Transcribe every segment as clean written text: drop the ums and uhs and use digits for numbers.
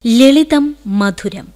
ലളിതം മധുരം.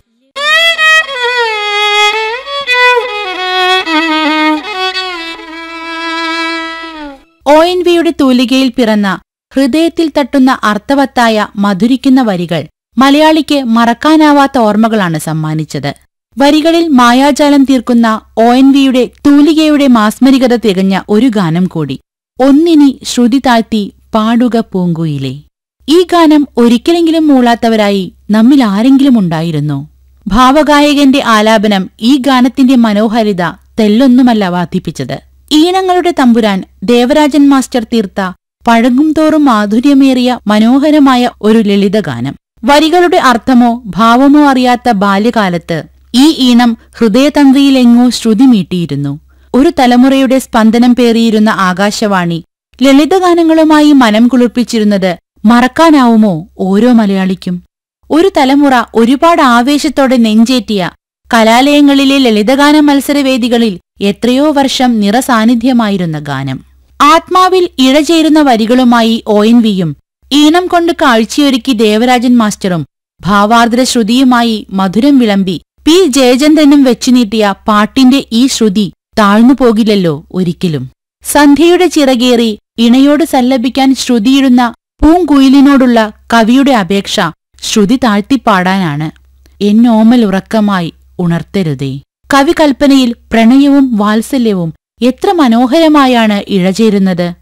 ONVയുടെ തൂലികയിൽ പിറന്ന ഹൃദയത്തിൽ തട്ടുന്ന അർത്ഥവത്തായ മധുരിക്കുന്ന വരികൾ മലയാളിക്ക് മറക്കാനാവാത്ത ഓർമ്മകളാണ് സമ്മാനിച്ചത്. വരികളിൽ മായാജാലം തീർക്കുന്ന ONVയുടെ തൂലികയുടെ മാസ്മരികത തികഞ്ഞ ഒരു ഗാനം കൂടി. ഒന്നിനി ശ്രുതി താഴ്ത്തി പാടുക പൂങ്കുയിലേ. ഈ ഗാനം ഒരിക്കലെങ്കിലും മൂളാത്തവരായി നമ്മിൽ ആരെങ്കിലും ഉണ്ടായിരുന്നോ? ഭാവഗായകന്റെ ആലാപനം ഈ ഗാനത്തിന്റെ മനോഹാരിത തെല്ലൊന്നുമല്ല വർദ്ധിപ്പിച്ചത്. ഈണങ്ങളുടെ തമ്പുരാൻ ദേവരാജൻ മാസ്റ്റർ തീർത്ത പഴകുംതോറും മാധുര്യമേറിയ മനോഹരമായ ഒരു ലളിതഗാനം. വരികളുടെ അർത്ഥമോ ഭാവമോ അറിയാത്ത ബാല്യകാലത്ത് ഈ ഈണം ഹൃദയതന്ത്രിയിലെങ്ങോ ശ്രുതി മീട്ടിയിരുന്നു. ഒരു തലമുറയുടെ സ്പന്ദനം പേറിയിരുന്ന ആകാശവാണി ലളിതഗാനങ്ങളുമായി മനം കുളിർപ്പിച്ചിരുന്നത് മറക്കാനാവുമോ ഓരോ മലയാളിക്കും? ഒരു തലമുറ ഒരുപാട് ആവേശത്തോടെ നെഞ്ചേറ്റിയ കലാലയങ്ങളിലെ ലളിതഗാന മത്സരവേദികളിൽ എത്രയോ വർഷം നിറസാന്നിധ്യമായിരുന്ന ഗാനം. ആത്മാവിൽ ഇഴചേരുന്ന വരികളുമായി ONVയും ഈണം കൊണ്ട് കാഴ്ചയൊരുക്കി ദേവരാജൻ മാസ്റ്ററും ഭാവാർദ്ര ശ്രുതിയുമായി മധുരം വിളമ്പി P. ജയചന്ദ്രനും വെച്ചുനീട്ടിയ പാട്ടിന്റെ ഈ ശ്രുതി താഴ്ന്നു പോകില്ലല്ലോ ഒരിക്കലും. സന്ധ്യയുടെ ചിറകേറി ഇണയോട് സല്ലപിക്കാൻ ശ്രുതിയിടുന്ന പൂങ്കുയിലിനോടുള്ള കവിയുടെ അപേക്ഷ ശ്രുതി താഴ്ത്തിപ്പാടാനാണ്. എന്നോമൽ ഉറക്കമായി ഉണർത്തരുതേ. കവി കൽപ്പനയിൽ പ്രണയവും വാത്സല്യവും എത്ര മനോഹരമായാണ് ഇഴചേരുന്നത്.